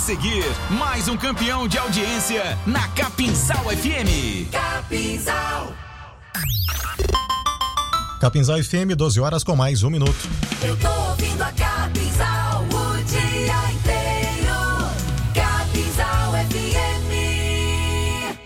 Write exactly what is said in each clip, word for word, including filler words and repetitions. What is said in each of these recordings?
seguir, mais um campeão de audiência na Capinzal F M. Capinzal. Capinzal F M, doze horas com mais um minuto. Eu tô ouvindo a Capinzal o dia inteiro. Capinzal F M.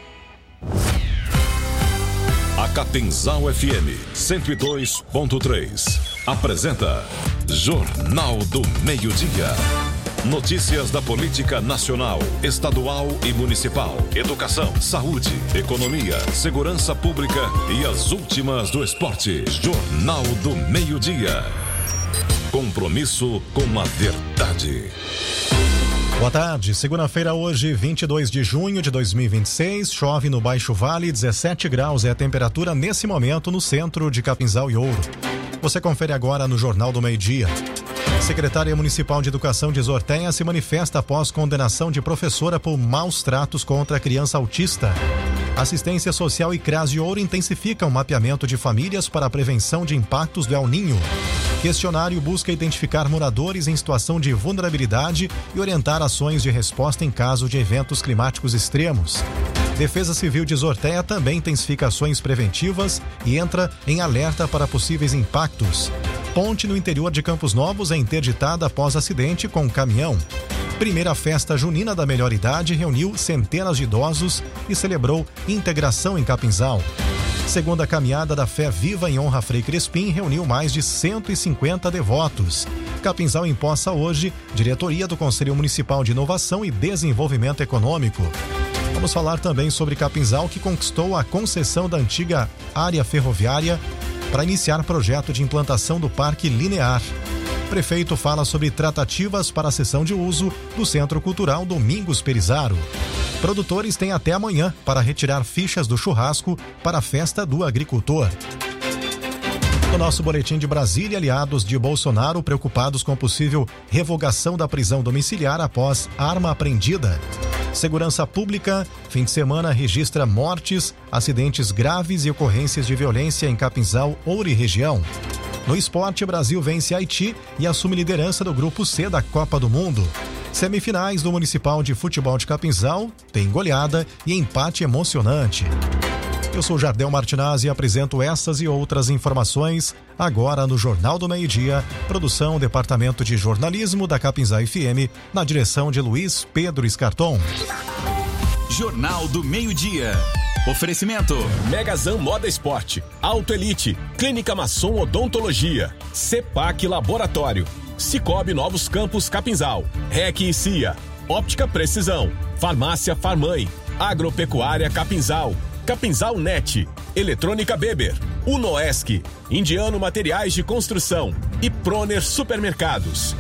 A Capinzal F M cento e dois ponto três apresenta Jornal do Meio-Dia. Notícias da política nacional, estadual e municipal, educação, saúde, economia, segurança pública e as últimas do esporte. Jornal do Meio-Dia. Compromisso com a verdade. Boa tarde, segunda-feira hoje, vinte e dois de junho de dois mil e vinte e seis, chove no Baixo Vale, dezessete graus é a temperatura nesse momento no centro de Capinzal e Ouro. Você confere agora no Jornal do Meio-Dia. Secretária Municipal de Educação de Zorteia se manifesta após condenação de professora por maus tratos contra a criança autista. Assistência Social e CRAS de Ouro intensificam o mapeamento de famílias para a prevenção de impactos do El Ninho. Questionário busca identificar moradores em situação de vulnerabilidade e orientar ações de resposta em caso de eventos climáticos extremos. Defesa Civil de Zorteia também intensifica ações preventivas e entra em alerta para possíveis impactos. Ponte no interior de Campos Novos é interditada após acidente com um caminhão. Primeira festa junina da melhor idade reuniu centenas de idosos e celebrou integração em Capinzal. Segunda caminhada da Fé Viva em honra a Frei Crespim reuniu mais de cento e cinquenta devotos. Capinzal empossa hoje diretoria do Conselho Municipal de Inovação e Desenvolvimento Econômico. Vamos falar também sobre Capinzal, que conquistou a concessão da antiga área ferroviária para iniciar projeto de implantação do Parque Linear. Prefeito fala sobre tratativas para a cessão de uso do Centro Cultural Domingos Perizaro. Produtores têm até amanhã para retirar fichas do churrasco para a festa do agricultor. No nosso boletim de Brasília, aliados de Bolsonaro preocupados com possível revogação da prisão domiciliar após arma apreendida. Segurança Pública, fim de semana registra mortes, acidentes graves e ocorrências de violência em Capinzal, Ouro e região. No esporte, Brasil vence Haiti e assume liderança do Grupo C da Copa do Mundo. Semifinais do Municipal de Futebol de Capinzal tem goleada e empate emocionante. Eu sou Jardel Martinazzi e apresento essas e outras informações agora no Jornal do Meio-Dia, produção Departamento de Jornalismo da Capinzal F M, na direção de Luiz Pedro Escarton. Jornal do Meio-Dia. Oferecimento: Megazan Moda Esporte, Auto Elite, Clínica Masson Odontologia, Cepac Laboratório, Cicobi Novos Campos Capinzal, R E C e C I A, Óptica Precisão, Farmácia Farmãe, Agropecuária Capinzal, Capinzal Net, Eletrônica Beber, Unoesc, Indiano Materiais de Construção e Proner Supermercados.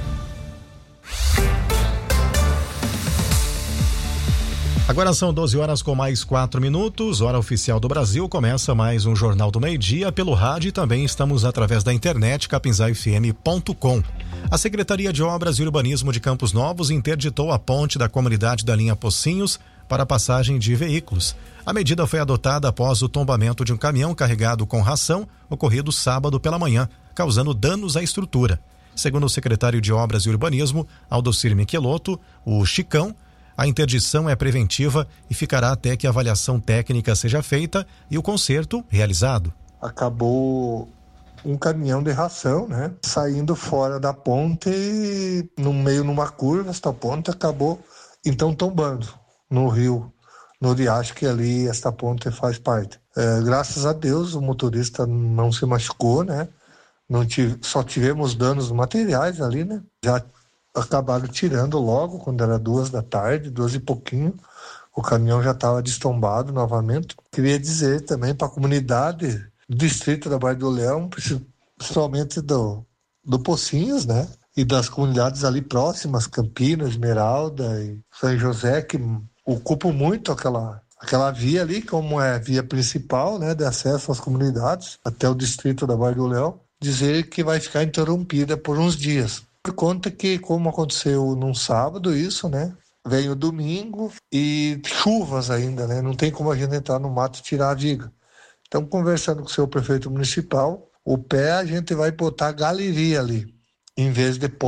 Agora são doze horas com mais quatro minutos, hora oficial do Brasil, começa mais um Jornal do Meio-Dia pelo rádio e também estamos através da internet capinzal f m ponto com. A Secretaria de Obras e Urbanismo de Campos Novos interditou a ponte da comunidade da linha Pocinhos para passagem de veículos. A medida foi adotada após o tombamento de um caminhão carregado com ração, ocorrido sábado pela manhã, causando danos à estrutura. Segundo o secretário de Obras e Urbanismo, Aldocir Michelotto, o Chicão, a interdição é preventiva e ficará até que a avaliação técnica seja feita e o conserto realizado. Acabou um caminhão de ração, né? Saindo fora da ponte, no meio numa curva, esta ponte acabou então tombando no rio, no riacho que ali esta ponte faz parte. É, graças a Deus o motorista não se machucou, né? Não tive, só tivemos danos materiais ali, né? Já acabaram tirando logo, quando era duas da tarde, duas e pouquinho, o caminhão já estava destombado novamente. Queria dizer também para a comunidade do distrito da Baía do Leão, principalmente do, do Pocinhos, né? E das comunidades ali próximas, Campinas, Esmeralda e São José, que ocupam muito aquela, aquela via ali, como é a via principal, né? De acesso às comunidades, até o distrito da Baía do Leão, dizer que vai ficar interrompida por uns dias. Por conta que, como aconteceu num sábado isso, né? Vem o domingo e chuvas ainda, né? Não tem como a gente entrar no mato e tirar a viga. Então, conversando com o seu prefeito municipal, o pé a gente vai botar galeria ali, em vez de ponte.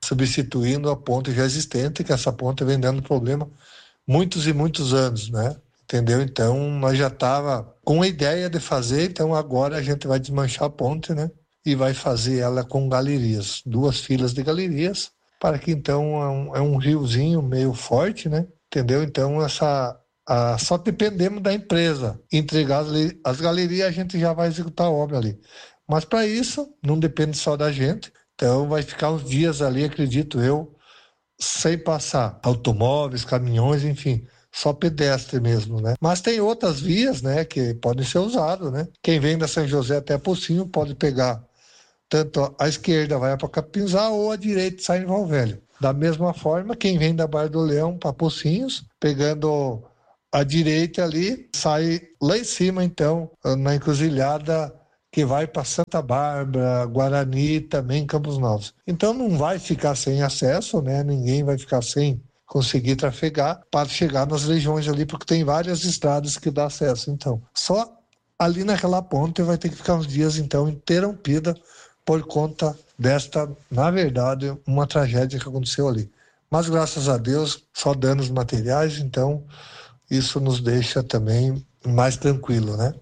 substituindo a ponte já existente, que essa ponte vem dando problema muitos e muitos anos, né? Entendeu? Então, nós já estava com a ideia de fazer, então agora a gente vai desmanchar a ponte, né? E vai fazer ela com galerias, duas filas de galerias, para que então é um, é um riozinho meio forte, né? Entendeu? Então, essa, a, só dependemos da empresa entregar as, as galerias, a gente já vai executar a obra ali. Mas para isso, não depende só da gente, então vai ficar uns dias ali, acredito eu, sem passar automóveis, caminhões, enfim, só pedestre mesmo, né? Mas tem outras vias, né, que podem ser usadas, né? Quem vem da São José até Pocinho pode pegar tanto a esquerda vai para Capinzal ou a direita sai em Val Velho. Da mesma forma, quem vem da Barra do Leão para Pocinhos, pegando a direita ali, sai lá em cima, então, na encruzilhada que vai para Santa Bárbara, Guarani, também Campos Novos. Então não vai ficar sem acesso, né? Ninguém vai ficar sem conseguir trafegar para chegar nas regiões ali, porque tem várias estradas que dá acesso. Então, só ali naquela ponte vai ter que ficar uns dias, então, interrompida por conta desta, na verdade, uma tragédia que aconteceu ali. Mas, graças a Deus, só danos materiais, então isso nos deixa também mais tranquilo, né?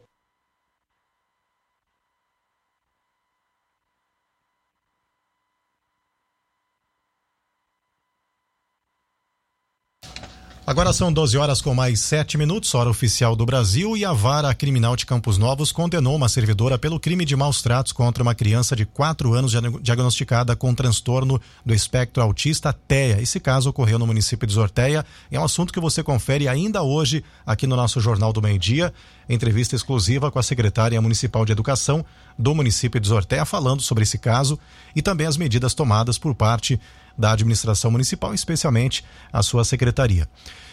Agora são doze horas com mais sete minutos, hora oficial do Brasil, e a Vara Criminal de Campos Novos condenou uma servidora pelo crime de maus tratos contra uma criança de quatro anos diagnosticada com transtorno do espectro autista T E A. Esse caso ocorreu no município de Zorteia. É um assunto que você confere ainda hoje aqui no nosso Jornal do Meio-Dia. Entrevista exclusiva com a secretária municipal de Educação do município de Zorteia, falando sobre esse caso e também as medidas tomadas por parte da administração municipal, especialmente a sua secretaria.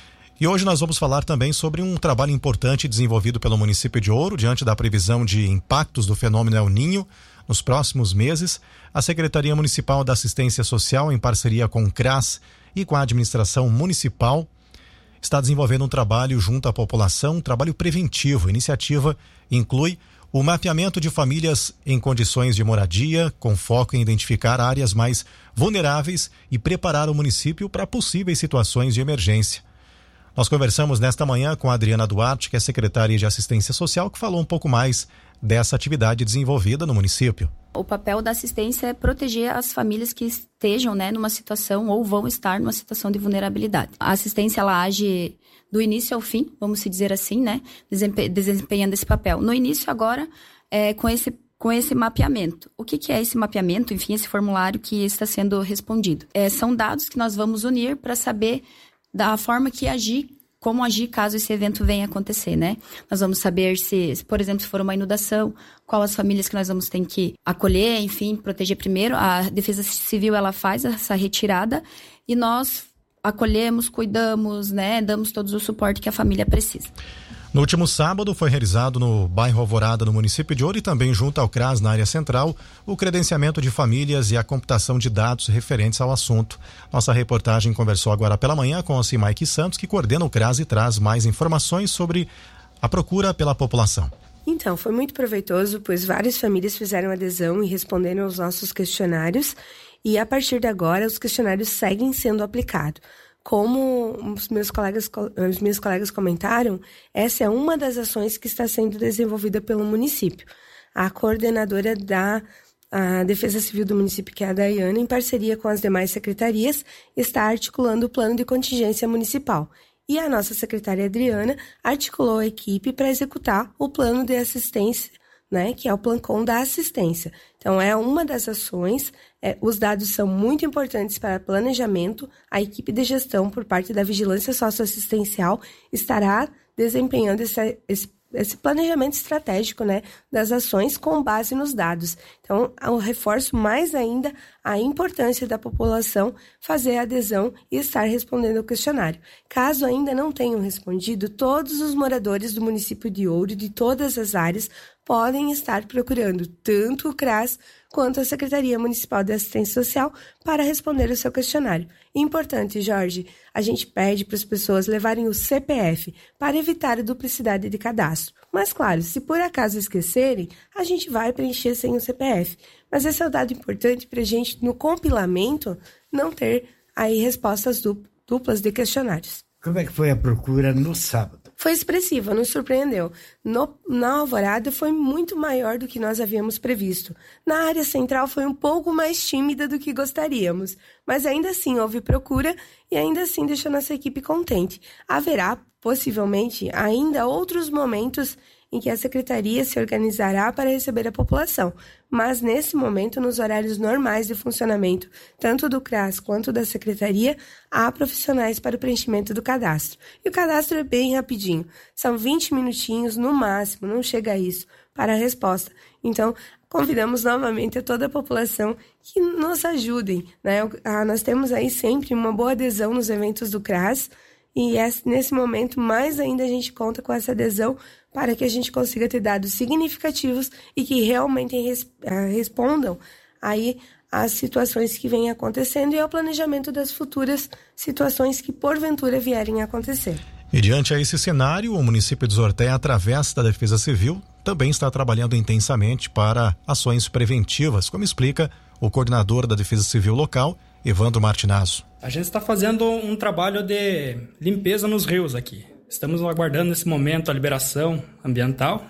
E hoje nós vamos falar também sobre um trabalho importante desenvolvido pelo município de Ouro, diante da previsão de impactos do fenômeno El Niño nos próximos meses. A Secretaria Municipal da Assistência Social, em parceria com o CRAS e com a administração municipal, está desenvolvendo um trabalho junto à população, um trabalho preventivo. A iniciativa inclui o mapeamento de famílias em condições de moradia, com foco em identificar áreas mais vulneráveis e preparar o município para possíveis situações de emergência. Nós conversamos nesta manhã com a Adriana Duarte, que é secretária de Assistência Social, que falou um pouco mais dessa atividade desenvolvida no município. O papel da assistência é proteger as famílias que estejam, né, numa situação ou vão estar numa situação de vulnerabilidade. A assistência, ela age do início ao fim, vamos se dizer assim, né, desempe- desempenhando esse papel. No início, agora, é, com esse com esse mapeamento. O que, que é esse mapeamento? Enfim, esse formulário que está sendo respondido. É, são dados que nós vamos unir para saber da forma que agir, como agir caso esse evento venha acontecer, né? Nós vamos saber se, por exemplo, se for uma inundação, qual as famílias que nós vamos ter que acolher, enfim, proteger primeiro. A Defesa Civil, ela faz essa retirada e nós acolhemos, cuidamos, né? Damos todo o suporte que a família precisa. No último sábado foi realizado no bairro Alvorada, no município de Ouro, e também junto ao CRAS, na área central, o credenciamento de famílias e a computação de dados referentes ao assunto. Nossa reportagem conversou agora pela manhã com o Cimaiki Santos, que coordena o CRAS e traz mais informações sobre a procura pela população. Então, foi muito proveitoso, pois várias famílias fizeram adesão e responderam aos nossos questionários, e a partir de agora os questionários seguem sendo aplicados. Como os meus colegas, os meus colegas comentaram, essa é uma das ações que está sendo desenvolvida pelo município. A coordenadora da a Defesa Civil do município, que é a Daiane, em parceria com as demais secretarias, está articulando o plano de contingência municipal. E a nossa secretária Adriana articulou a equipe para executar o plano de assistência, né, que é o Plancom da assistência. Então, é uma das ações, é, os dados são muito importantes para planejamento. A equipe de gestão, por parte da Vigilância Socioassistencial, estará desempenhando esse, esse, esse planejamento estratégico, né, das ações com base nos dados. Então, eu reforço mais ainda a importância da população fazer a adesão e estar respondendo ao questionário. Caso ainda não tenham respondido, todos os moradores do município de Ouro, de todas as áreas, podem estar procurando tanto o CRAS quanto a Secretaria Municipal de Assistência Social para responder o seu questionário. Importante, Jorge, a gente pede para as pessoas levarem o C P F para evitar a duplicidade de cadastro. Mas, claro, se por acaso esquecerem, a gente vai preencher sem o C P F. Mas esse é um dado importante para a gente, no compilamento, não ter aí respostas duplas de questionários. Como é que foi a procura no sábado? Foi expressiva, nos surpreendeu. No, na Alvorada foi muito maior do que nós havíamos previsto. Na área central foi um pouco mais tímida do que gostaríamos, mas ainda assim houve procura e ainda assim deixou nossa equipe contente. Haverá, possivelmente, ainda outros momentos em que a Secretaria se organizará para receber a população, mas nesse momento, nos horários normais de funcionamento, tanto do C R A S quanto da Secretaria, há profissionais para o preenchimento do cadastro. E o cadastro é bem rapidinho, são vinte minutinhos no máximo, não chega a isso, para a resposta. Então, convidamos novamente a toda a população que nos ajudem, né? Ah, nós temos aí sempre uma boa adesão nos eventos do C R A S, e nesse momento, mais ainda, a gente conta com essa adesão para que a gente consiga ter dados significativos e que realmente res, uh, respondam aí às situações que vêm acontecendo e ao planejamento das futuras situações que, porventura, vierem a acontecer. E diante a esse cenário, o município de Ortéia, através da Defesa Civil, também está trabalhando intensamente para ações preventivas, como explica o coordenador da Defesa Civil local, Evandro Martinazzo. A gente está fazendo um trabalho de limpeza nos rios aqui. Estamos aguardando nesse momento a liberação ambiental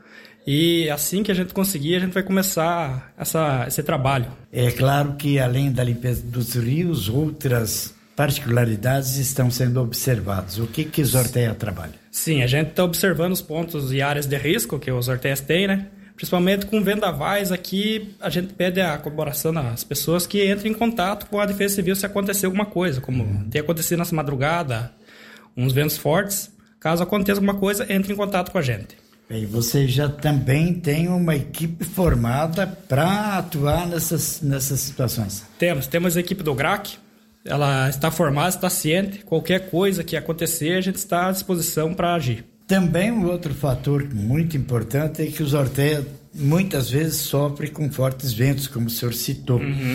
e assim que a gente conseguir, a gente vai começar essa, esse trabalho. É claro que além da limpeza dos rios, outras particularidades estão sendo observadas. O que que os Ortéia trabalha? Sim, a gente está observando os pontos e áreas de risco que os Ortéias têm, né? Principalmente com vendavais aqui, a gente pede a colaboração das pessoas que entrem em contato com a Defesa Civil se acontecer alguma coisa, como uhum. tem acontecido nessa madrugada, uns ventos fortes. Caso aconteça alguma coisa, entre em contato com a gente. E você já também tem uma equipe formada para atuar nessas, nessas situações? Temos, temos a equipe do G R A C, ela está formada, está ciente, qualquer coisa que acontecer, a gente está à disposição para agir. Também um outro fator muito importante é que os Ortéia muitas vezes sofrem com fortes ventos, como o senhor citou. Uhum.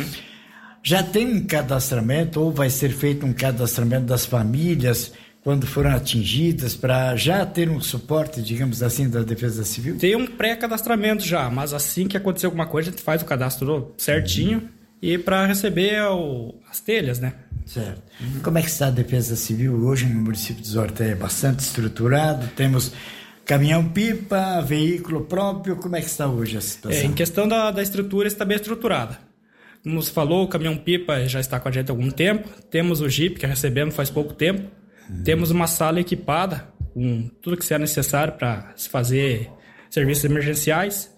Já tem um cadastramento ou vai ser feito um cadastramento das famílias quando foram atingidas para já ter um suporte, digamos assim, da Defesa Civil? Tem um pré-cadastramento já, mas assim que acontecer alguma coisa a gente faz o cadastro certinho uhum. e para receber o, as telhas, né? Certo. Uhum. Como é que está a Defesa Civil hoje no município de Ortéia? É bastante estruturado, temos caminhão-pipa, veículo próprio, como é que está hoje a situação? É, em questão da, da estrutura, está bem estruturada. Como você falou, o caminhão-pipa já está com a gente há algum tempo, temos o Jeep que recebemos faz pouco tempo, uhum. temos uma sala equipada com tudo que seja necessário para se fazer serviços emergenciais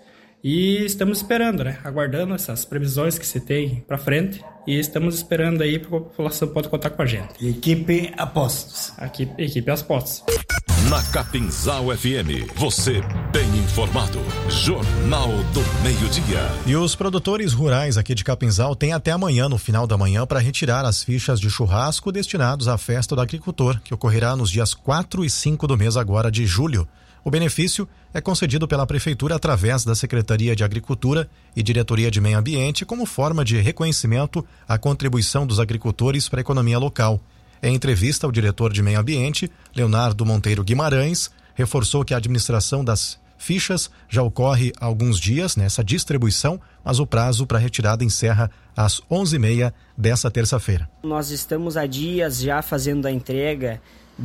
e estamos esperando, né? Aguardando essas previsões que se tem para frente e estamos esperando aí para a população pode contar com a gente. Equipe Apostos. Aqui, equipe Apostos. Na Capinzal F M, você bem informado. Jornal do Meio-Dia. E os produtores rurais aqui de Capinzal têm até amanhã, no final da manhã, para retirar as fichas de churrasco destinados à festa do agricultor, que ocorrerá nos dias quatro e cinco do mês agora de julho. O benefício é concedido pela Prefeitura através da Secretaria de Agricultura e Diretoria de Meio Ambiente como forma de reconhecimento à contribuição dos agricultores para a economia local. Em entrevista, o diretor de Meio Ambiente, Leonardo Monteiro Guimarães, reforçou que a administração das fichas já ocorre há alguns dias nessa distribuição, mas o prazo para retirada encerra às onze e meia dessa terça-feira. Nós estamos há dias já fazendo a entrega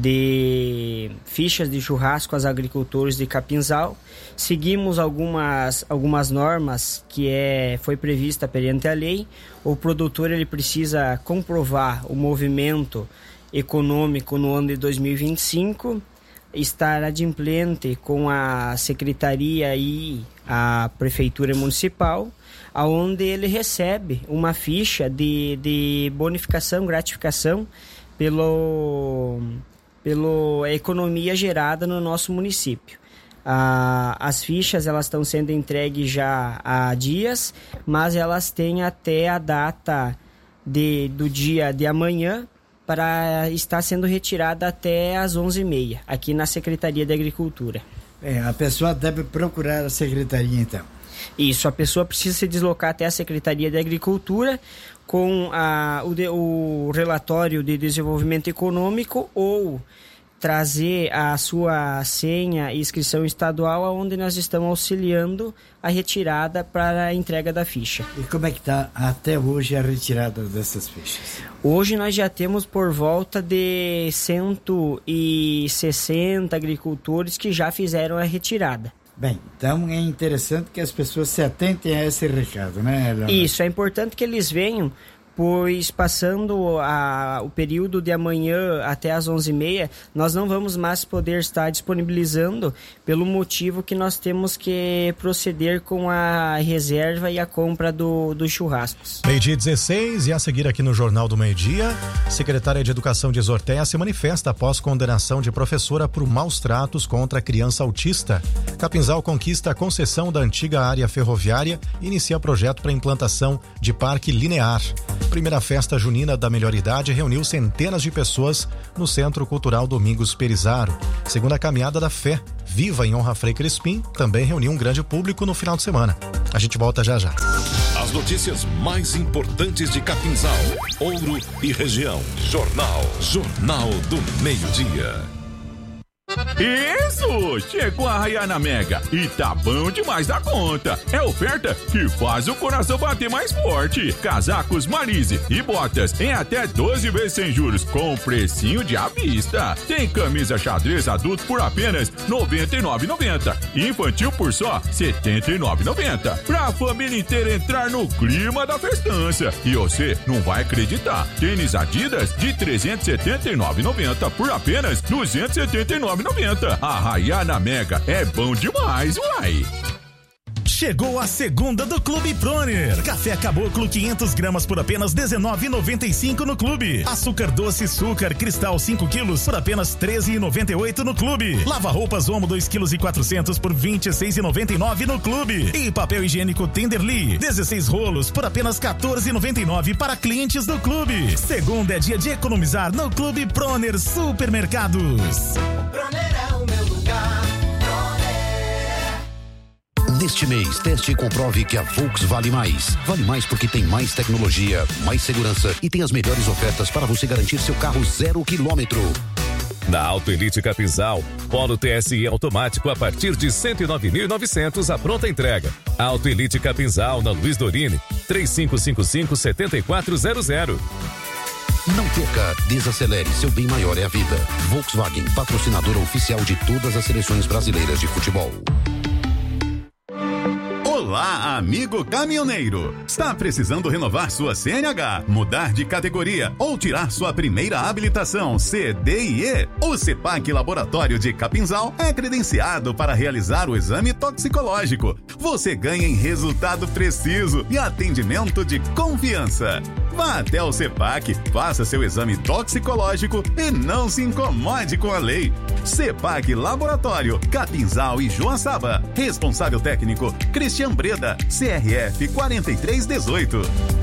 de fichas de churrasco aos agricultores de Capinzal. Seguimos algumas, algumas normas que é, foi prevista perante a lei. O produtor ele precisa comprovar o movimento econômico no ano de dois mil e vinte e cinco, estar adimplente com a Secretaria e a Prefeitura Municipal, onde ele recebe uma ficha de, de bonificação, gratificação pelo... pela economia gerada no nosso município. Ah, as fichas elas estão sendo entregues já há dias, mas elas têm até a data de, do dia de amanhã para estar sendo retirada até às onze e meia, aqui na Secretaria de Agricultura. É, a pessoa deve procurar a Secretaria então. Isso, a pessoa precisa se deslocar até a Secretaria de Agricultura, com a, o, de, o relatório de desenvolvimento econômico ou trazer a sua senha e inscrição estadual, onde nós estamos auxiliando a retirada para a entrega da ficha. E como é que está até hoje a retirada dessas fichas? Hoje nós já temos por volta de cento e sessenta agricultores que já fizeram a retirada. Bem, então é interessante que as pessoas se atentem a esse recado, né, Leonardo? Isso, é importante que eles venham, pois passando a, o período de amanhã até às onze e meia, nós não vamos mais poder estar disponibilizando, pelo motivo que nós temos que proceder com a reserva e a compra do, dos churrascos. Meio-dia dezesseis, e a seguir aqui no Jornal do Meio-Dia, secretária de Educação de Exortéia se manifesta após condenação de professora por maus tratos contra criança autista. Capinzal conquista a concessão da antiga área ferroviária e inicia projeto para implantação de parque linear. Primeira festa junina da melhor idade reuniu centenas de pessoas no Centro Cultural Domingos Perizaro. Segunda caminhada da fé, viva em honra a Frei Crispim, também reuniu um grande público no final de semana. A gente volta já já. As notícias mais importantes de Capinzal, Ouro e região. Jornal, Jornal do Meio-Dia. Isso! Chegou a Arraiana Mega e tá bom demais da conta. É oferta que faz o coração bater mais forte. Casacos Marise e botas em até doze vezes sem juros com precinho de à vista. Tem camisa xadrez adulto por apenas noventa e nove reais e noventa centavos. Infantil por só setenta e nove reais e noventa centavos. Pra família inteira entrar no clima da festança. E você não vai acreditar. Tênis Adidas de trezentos e setenta e nove reais e noventa centavos por apenas duzentos e setenta e nove reais e noventa centavos. Arraiana Mega é bom demais, uai! Chegou a segunda do Clube Proner. Café Caboclo quinhentas gramas por apenas dezenove reais e noventa e cinco no Clube. Açúcar doce Açúcar Cristal cinco quilos por apenas treze reais e noventa e oito no Clube. Lava roupas Omo dois quilos e quatrocentos por vinte e seis reais e noventa e nove no Clube. E papel higiênico Tenderly dezesseis rolos por apenas quatorze reais e noventa e nove para clientes do Clube. Segunda é dia de economizar no Clube Proner Supermercados. Proner é o meu lugar. Neste mês, teste e comprove que a Volks vale mais. Vale mais porque tem mais tecnologia, mais segurança e tem as melhores ofertas para você garantir seu carro zero quilômetro. Na Auto Elite Capinzal, Polo T S I automático a partir de cento e nove mil e novecentos a pronta entrega. Auto Elite Capinzal na Luiz Dorini, três cinco cinco cinco, sete quatro zero zero. Não perca, desacelere, seu bem maior é a vida. Volkswagen, patrocinadora oficial de todas as seleções brasileiras de futebol. Olá, amigo caminhoneiro! Está precisando renovar sua C N H, mudar de categoria ou tirar sua primeira habilitação C D I E? O CEPAC Laboratório de Capinzal é credenciado para realizar o exame toxicológico. Você ganha em resultado preciso e atendimento de confiança. Vá até o CEPAC, faça seu exame toxicológico e não se incomode com a lei. CEPAC Laboratório, Capinzal e Joaçaba. Responsável técnico, Cristian Breda, C R F quatro três um oito.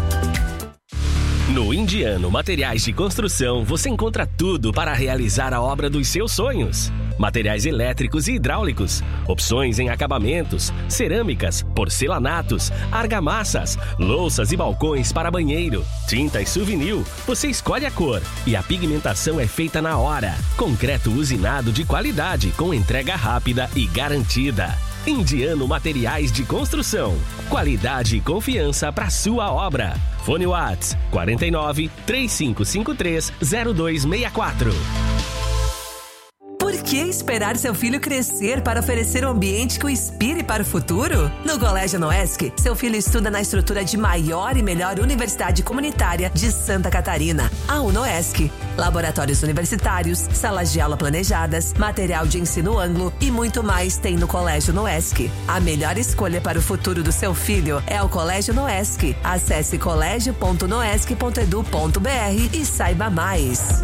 No Indiano Materiais de Construção, você encontra tudo para realizar a obra dos seus sonhos. Materiais elétricos e hidráulicos, opções em acabamentos, cerâmicas, porcelanatos, argamassas, louças e balcões para banheiro, tintas Souvenir, você escolhe a cor e a pigmentação é feita na hora. Concreto usinado de qualidade com entrega rápida e garantida. Indiano Materiais de Construção, qualidade e confiança para sua obra. Fone Whats quarenta e nove, três cinco cinco três, zero dois seis quatro. Por que esperar seu filho crescer para oferecer um ambiente que o inspire para o futuro? No Colégio Noesc, seu filho estuda na estrutura de maior e melhor universidade comunitária de Santa Catarina, a UNOESC. Laboratórios universitários, salas de aula planejadas, material de ensino ângulo e muito mais tem no Colégio Noesc. A melhor escolha para o futuro do seu filho é o Colégio Noesc. Acesse colégio ponto noesc ponto edu ponto br e saiba mais.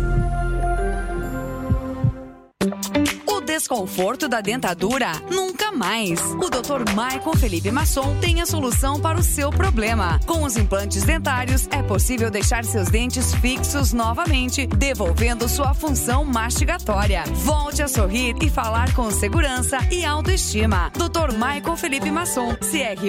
O desconforto da dentadura? Nunca mais. O doutor Michael Felipe Masson tem a solução para o seu problema. Com os implantes dentários, é possível deixar seus dentes fixos novamente, devolvendo sua função mastigatória. Volte a sorrir e falar com segurança e autoestima. doutor Michael Felipe Masson, C R